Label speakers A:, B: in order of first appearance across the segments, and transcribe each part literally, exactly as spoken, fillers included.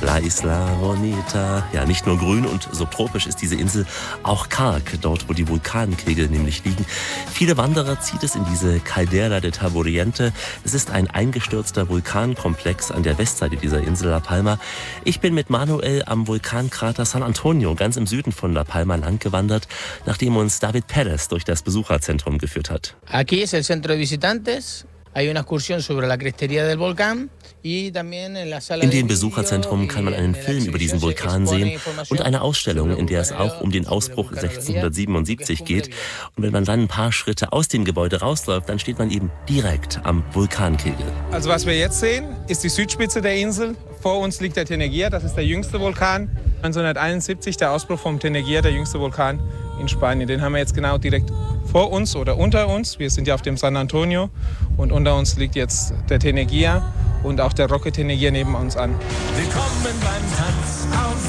A: La Isla Bonita. Ja, nicht nur grün und subtropisch ist diese Insel, auch karg, dort wo die Vulkankegel nämlich liegen. Viele Wanderer zieht es in diese Caldera de Taburiente. Es ist ein eingestürzter Vulkankomplex an der Westseite dieser Insel La Palma. Ich bin mit Manuel am Vulkankrater San Antonio, ganz im Süden von La Palma, lang gewandert, nachdem uns David Perez durch das Besucherzentrum geführt hat.
B: Aquí es el centro de visitantes. In
A: dem Besucherzentrum kann man einen Film über diesen Vulkan sehen und eine Ausstellung, in der es auch um den Ausbruch sechzehnhundertsiebenundsiebzig geht. Und wenn man dann ein paar Schritte aus dem Gebäude rausläuft, dann steht man eben direkt am Vulkankegel.
C: Also was wir jetzt sehen, ist die Südspitze der Insel. Vor uns liegt der Teneriffa, das ist der jüngste Vulkan. neunzehnhunderteinundsiebzig der Ausbruch vom Teneriffa, der jüngste Vulkan in Spanien. Den haben wir jetzt genau direkt vor uns oder unter uns. Wir sind ja auf dem San Antonio und unter uns liegt jetzt der Teneriffa und auch der Roque Teneriffa neben uns an.
D: Willkommen beim Tanz auf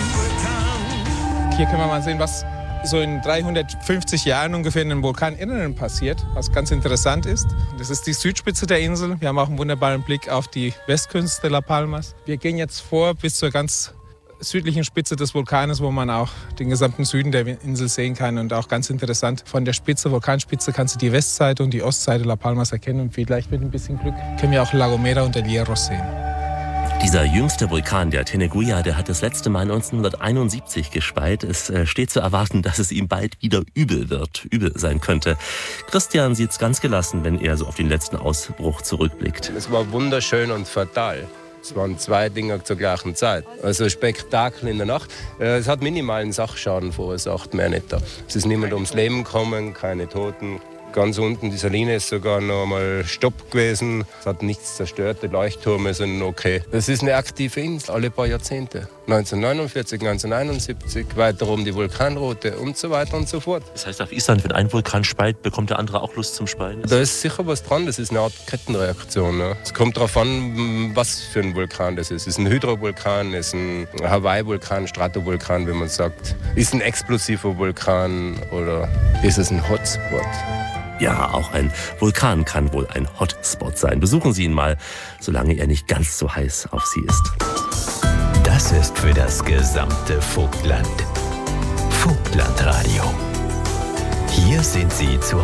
D: dem Vulkan.
C: Hier können wir mal sehen, was so in dreihundertfünfzig Jahren ungefähr in den Vulkaninneren passiert, was ganz interessant ist. Das ist die Südspitze der Insel. Wir haben auch einen wunderbaren Blick auf die Westküste La Palmas. Wir gehen jetzt vor bis zur ganz südlichen Spitze des Vulkanes, wo man auch den gesamten Süden der Insel sehen kann. Und auch ganz interessant, von der Spitze, Vulkanspitze, kannst du die Westseite und die Ostseite La Palmas erkennen. Und vielleicht mit ein bisschen Glück können wir auch La Gomera und El Hierro sehen.
A: Dieser jüngste Vulkan, der Teneriffa, der hat das letzte Mal neunzehnhunderteinundsiebzig gespeit. Es steht zu erwarten, dass es ihm bald wieder übel wird, übel sein könnte. Christian sieht's ganz gelassen, wenn er so auf den letzten Ausbruch zurückblickt.
E: Es war wunderschön und fatal. Es waren zwei Dinge zur gleichen Zeit. Also Spektakel in der Nacht. Es hat minimalen Sachschaden verursacht, mehr nicht da. Es ist niemand ums Leben gekommen, keine Toten. Ganz unten, die Saline ist sogar noch einmal Stopp gewesen. Es hat nichts zerstört, die Leuchttürme sind okay. Das ist eine aktive Insel, alle paar Jahrzehnte. neunzehnhundertneunundvierzig, neunzehnhunderteinundsiebzig, weiter um die Vulkanroute und so weiter und so fort.
A: Das heißt, auf Island, wenn ein Vulkan speit, bekommt der andere auch Lust zum Speien?
E: Da ist sicher was dran, das ist eine Art Kettenreaktion. Ne? Es kommt darauf an, was für ein Vulkan das ist. Ist ein Hydrovulkan, ist ein Hawaii-Vulkan, Stratovulkan, wenn man sagt. Ist ein explosiver Vulkan oder ist es ein Hotspot?
A: Ja, auch ein Vulkan kann wohl ein Hotspot sein. Besuchen Sie ihn mal, solange er nicht ganz so heiß auf Sie ist.
F: Das ist für das gesamte Vogtland. Vogtlandradio. Hier sind Sie zu